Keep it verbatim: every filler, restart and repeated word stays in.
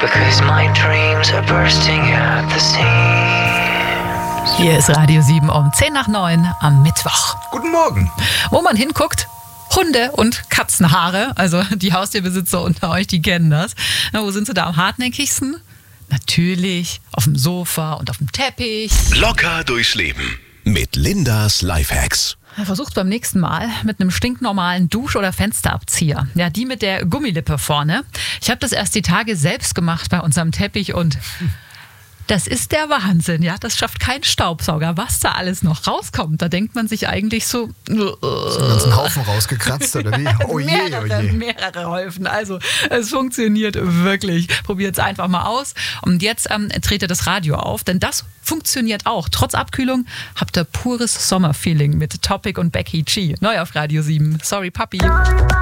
because my dreams are bursting at the seams. Hier ist Radio sieben um zehn nach neun am Mittwoch. Guten Morgen. Wo man hinguckt, Hunde- und Katzenhaare. Also die Haustierbesitzer unter euch, die kennen das. Na, wo sind sie da am hartnäckigsten? Natürlich auf dem Sofa und auf dem Teppich. Locker durchs Leben mit Lindas Lifehacks. Versucht beim nächsten Mal mit einem stinknormalen Dusch- oder Fensterabzieher. Ja, die mit der Gummilippe vorne. Ich habe das erst die Tage selbst gemacht bei unserem Teppich und das ist der Wahnsinn. Ja, das schafft kein Staubsauger. Was da alles noch rauskommt, da denkt man sich eigentlich so... So einen ganzen Haufen rausgekratzt, oder wie? Oh je, mehrere, oh je. mehrere Häufen. Also es funktioniert wirklich. Probiert es einfach mal aus. Und jetzt ähm, dreht ihr das Radio auf, denn das funktioniert auch. Trotz Abkühlung habt ihr pures Sommerfeeling mit Topic und Becky G. Neu auf Radio sieben. Sorry, Papi.